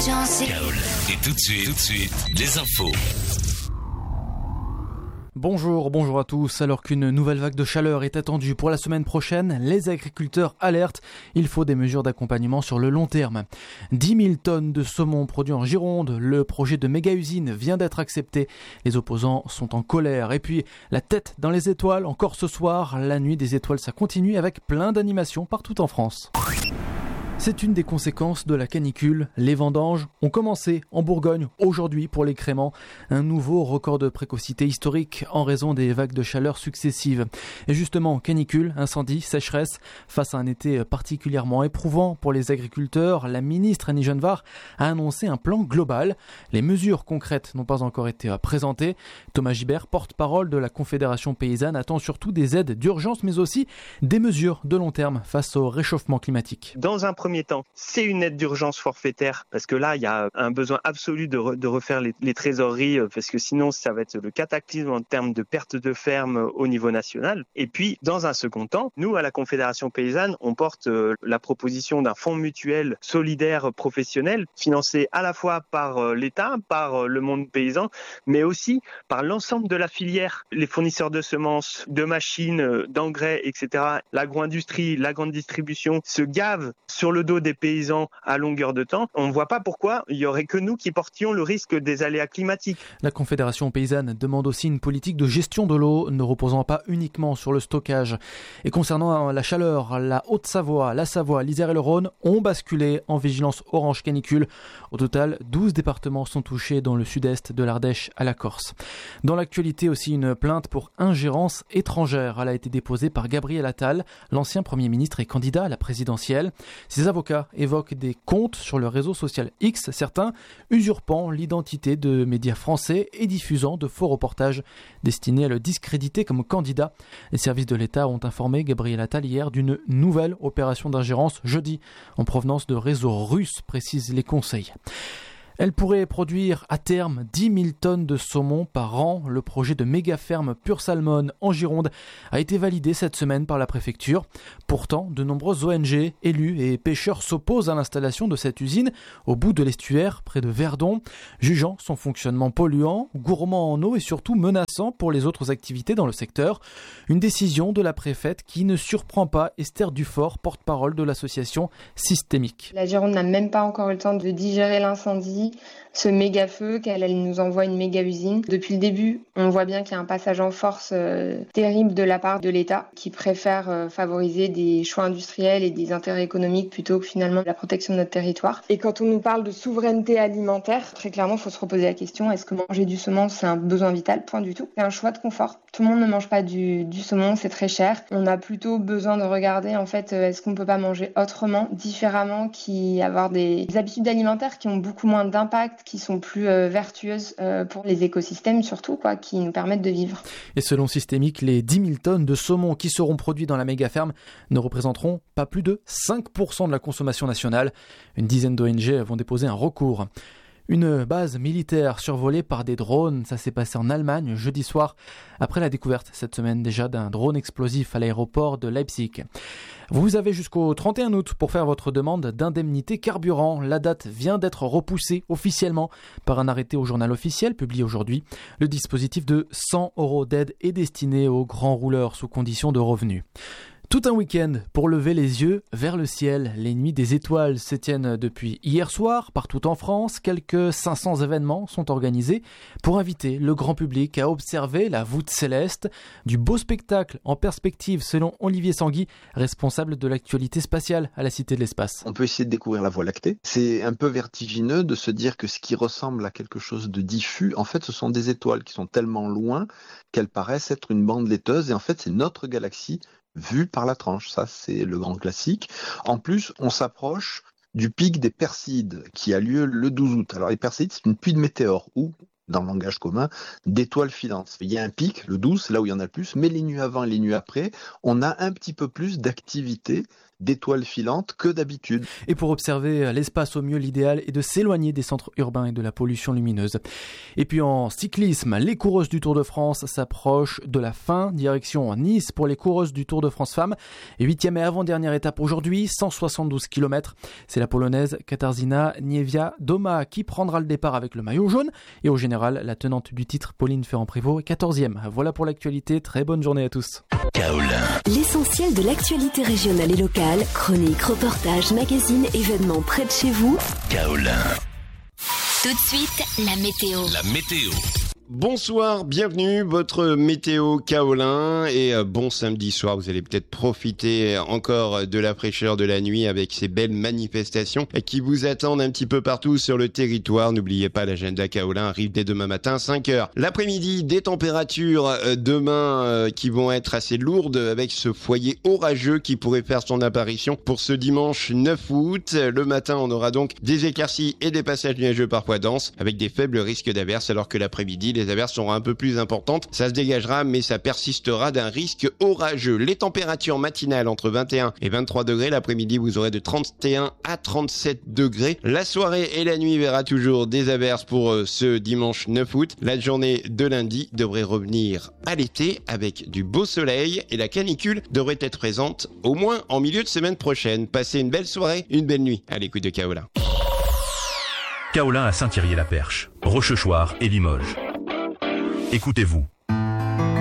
Kaol. Et tout de suite, les infos. Bonjour à tous. Alors qu'une nouvelle vague de chaleur est attendue pour la semaine prochaine, les agriculteurs alertent. Il faut des mesures d'accompagnement sur le long terme. 10 000 tonnes de saumon produits en Gironde. Le projet de méga-usine vient d'être accepté. Les opposants sont en colère. Et puis, la tête dans les étoiles, encore ce soir. La nuit des étoiles, ça continue avec plein d'animations partout en France. C'est une des conséquences de la canicule. Les vendanges ont commencé en Bourgogne aujourd'hui pour les créments. Un nouveau record de précocité historique en raison des vagues de chaleur successives. Et justement, canicule, incendie, sécheresse. Face à un été particulièrement éprouvant pour les agriculteurs, la ministre Annie Genevard a annoncé un plan global. Les mesures concrètes n'ont pas encore été présentées. Thomas Gibert, porte-parole de la Confédération paysanne, attend surtout des aides d'urgence mais aussi des mesures de long terme face au réchauffement climatique. Dans un premier temps, c'est une aide d'urgence forfaitaire parce que là, il y a un besoin absolu de refaire les trésoreries parce que sinon, ça va être le cataclysme en termes de perte de ferme au niveau national. Et puis, dans un second temps, nous, à la Confédération paysanne, on porte la proposition d'un fonds mutuel solidaire professionnel financé à la fois par l'État, par le monde paysan, mais aussi par l'ensemble de la filière, les fournisseurs de semences, de machines, d'engrais, etc. L'agro-industrie, la grande distribution se gavent sur le dos des paysans à longueur de temps. On ne voit pas pourquoi il n'y aurait que nous qui portions le risque des aléas climatiques. La Confédération paysanne demande aussi une politique de gestion de l'eau ne reposant pas uniquement sur le stockage. Et concernant la chaleur, la Haute-Savoie, la Savoie, l'Isère et le Rhône ont basculé en vigilance orange canicule. Au total, 12 départements sont touchés dans le sud-est de l'Ardèche à la Corse. Dans l'actualité aussi, une plainte pour ingérence étrangère. Elle a été déposée par Gabriel Attal, l'ancien Premier ministre et candidat à la présidentielle. Ces avocats évoquent des comptes sur le réseau social X, certains usurpant l'identité de médias français et diffusant de faux reportages destinés à le discréditer comme candidat. Les services de l'État ont informé Gabriel Attal hier d'une nouvelle opération d'ingérence jeudi en provenance de réseaux russes, précisent les conseils. Elle pourrait produire à terme 10 000 tonnes de saumon par an. Le projet de méga-ferme Pure Salmon en Gironde a été validé cette semaine par la préfecture. Pourtant, de nombreuses ONG, élus et pêcheurs s'opposent à l'installation de cette usine au bout de l'estuaire, près de Verdon, jugeant son fonctionnement polluant, gourmand en eau et surtout menaçant pour les autres activités dans le secteur. Une décision de la préfète qui ne surprend pas Esther Dufort, porte-parole de l'association Systémique. La Gironde n'a même pas encore eu le temps de digérer l'incendie, ce méga feu, qu'elle nous envoie une méga usine. Depuis le début, on voit bien qu'il y a un passage en force terrible de la part de l'État qui préfère favoriser des choix industriels et des intérêts économiques plutôt que finalement la protection de notre territoire. Et quand on nous parle de souveraineté alimentaire, très clairement, il faut se reposer la question, est-ce que manger du saumon, c'est un besoin vital? Point du tout. C'est un choix de confort. Tout le monde ne mange pas du saumon, c'est très cher. On a plutôt besoin de regarder, en fait, est-ce qu'on peut pas manger autrement, différemment, avoir des habitudes alimentaires qui ont beaucoup moins d'impact, qui sont plus vertueuses pour les écosystèmes surtout, qui nous permettent de vivre. Et selon Systémique, les 10 000 tonnes de saumon qui seront produits dans la méga-ferme ne représenteront pas plus de 5% de la consommation nationale. Une dizaine d'ONG vont déposer un recours. Une base militaire survolée par des drones, ça s'est passé en Allemagne jeudi soir, après la découverte cette semaine déjà d'un drone explosif à l'aéroport de Leipzig. Vous avez jusqu'au 31 août pour faire votre demande d'indemnité carburant. La date vient d'être repoussée officiellement par un arrêté au journal officiel publié aujourd'hui. Le dispositif de 100 € d'aide est destiné aux grands rouleurs sous condition de revenus. Tout un week-end pour lever les yeux vers le ciel. Les nuits des étoiles se tiennent depuis hier soir partout en France. Quelques 500 événements sont organisés pour inviter le grand public à observer la voûte céleste. Du beau spectacle en perspective selon Olivier Sanguy, responsable de l'actualité spatiale à la Cité de l'Espace. On peut essayer de découvrir la Voie lactée. C'est un peu vertigineux de se dire que ce qui ressemble à quelque chose de diffus, en fait, ce sont des étoiles qui sont tellement loin qu'elles paraissent être une bande laiteuse. Et en fait, c'est notre galaxie vue par la tranche. Ça, c'est le grand classique. En plus, on s'approche du pic des Perséides qui a lieu le 12 août. Alors, les Perséides, c'est une pluie de météores ou, dans le langage commun, d'étoiles filantes. Il y a un pic, le 12, c'est là où il y en a le plus, mais les nuits avant et les nuits après, on a un petit peu plus d'activité d'étoiles filantes que d'habitude. Et pour observer l'espace au mieux, l'idéal est de s'éloigner des centres urbains et de la pollution lumineuse. Et puis en cyclisme, les coureuses du Tour de France s'approchent de la fin. Direction Nice pour les coureuses du Tour de France Femmes. 8e et avant-dernière étape aujourd'hui, 172 km. C'est la Polonaise Katarzyna Niewiadoma qui prendra le départ avec le maillot jaune. Et au général, la tenante du titre, Pauline Ferrand-Prévot, est 14e. Voilà pour l'actualité. Très bonne journée à tous. Kaolin. L'essentiel de l'actualité régionale et locale, chroniques, reportages, magazines, événements près de chez vous. Kaolin. Tout de suite, la météo. La météo. Bonsoir, bienvenue, votre météo Kaolin et bon samedi soir. Vous allez peut-être profiter encore de la fraîcheur de la nuit avec ces belles manifestations qui vous attendent un petit peu partout sur le territoire. N'oubliez pas, l'agenda Kaolin arrive dès demain matin 5h. L'après-midi, des températures demain qui vont être assez lourdes avec ce foyer orageux qui pourrait faire son apparition pour ce dimanche 9 août. Le matin, on aura donc des éclaircies et des passages nuageux parfois denses avec des faibles risques d'averses, alors que l'après-midi, les averses seront un peu plus importantes. Ça se dégagera, mais ça persistera d'un risque orageux. Les températures matinales entre 21 et 23 degrés. L'après-midi, vous aurez de 31 à 37 degrés. La soirée et la nuit verra toujours des averses pour ce dimanche 9 août. La journée de lundi devrait revenir à l'été avec du beau soleil et la canicule devrait être présente au moins en milieu de semaine prochaine. Passez une belle soirée, une belle nuit à l'écoute de Kaolin. Kaolin à Saint-Thierry-la-Perche, Rochechouart et Limoges. Écoutez-vous,